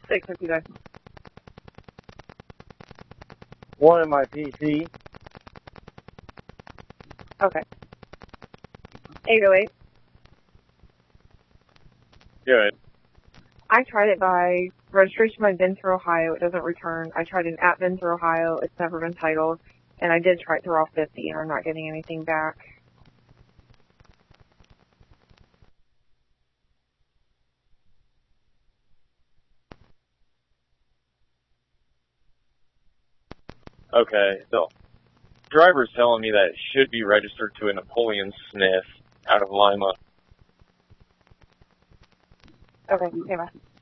659. One in my PC. Okay. 808. Good. I tried it by registration by Venture, Ohio. It doesn't return. I tried it at Venture, Ohio. It's never been titled. And I did try it through all 50, and I'm not getting anything back. Okay, the driver's telling me that it should be registered to a Napoleon Smith out of Lima. Okay, bye.